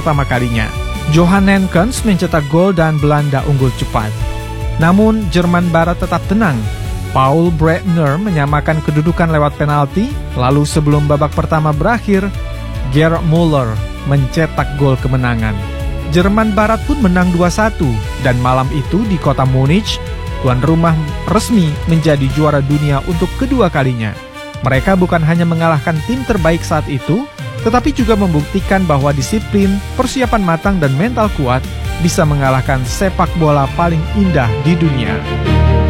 pertama kalinya. Johan Nenkens mencetak gol dan Belanda unggul cepat. Namun, Jerman Barat tetap tenang. Paul Breitner menyamakan kedudukan lewat penalti, lalu sebelum babak pertama berakhir, Gerd Müller mencetak gol kemenangan. Jerman Barat pun menang 2-1, dan malam itu di kota Munich, tuan rumah resmi menjadi juara dunia untuk kedua kalinya. Mereka bukan hanya mengalahkan tim terbaik saat itu, tetapi juga membuktikan bahwa disiplin, persiapan matang, dan mental kuat bisa mengalahkan sepak bola paling indah di dunia.